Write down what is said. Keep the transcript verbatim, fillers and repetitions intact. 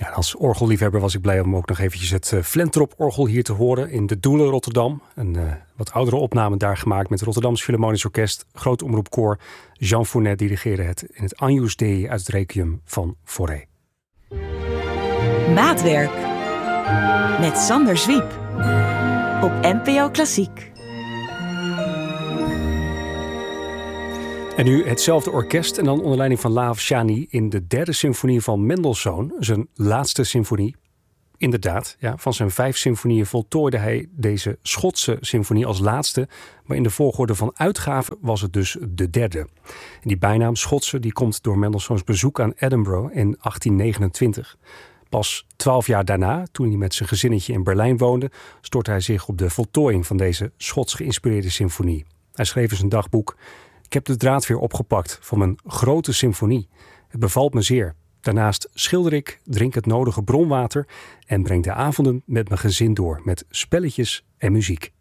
Ja, als orgelliefhebber was ik blij om ook nog eventjes het uh, Flentrop-orgel hier te horen in de Doelen Rotterdam. Een uh, wat oudere opname daar gemaakt met het Rotterdams Philharmonisch Orkest, Groot Omroepkoor. Jean Fournet dirigeerde het in het Agnus Dei uit het Requiem van Fauré. Maatwerk met Sander Zwiep op N P O Klassiek. En nu hetzelfde orkest en dan onder leiding van Laaf Shani in de derde symfonie van Mendelssohn, zijn laatste symfonie. Inderdaad, ja, van zijn vijf symfonieën voltooide hij deze Schotse symfonie als laatste, maar in de volgorde van uitgave was het dus de derde. En die bijnaam Schotse die komt door Mendelssohns bezoek aan Edinburgh in achttien negenentwintig. Pas twaalf jaar daarna, toen hij met zijn gezinnetje in Berlijn woonde, stortte hij zich op de voltooiing van deze Schots geïnspireerde symfonie. Hij schreef in zijn dagboek: "Ik heb de draad weer opgepakt van mijn grote symfonie. Het bevalt me zeer. Daarnaast schilder ik, drink het nodige bronwater en breng de avonden met mijn gezin door met spelletjes en muziek."